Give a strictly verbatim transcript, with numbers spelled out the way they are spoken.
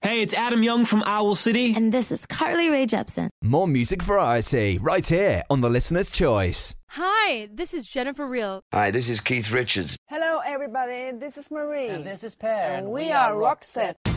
Hey, it's Adam Young from Owl City. And this is Carly Rae Jepsen. More music variety right here on The Listener's Choice. Hi, this is Jennifer Reel. Hi, this is Keith Richards. Hello, everybody. This is Marie. And this is Per. And we, we are Roxette.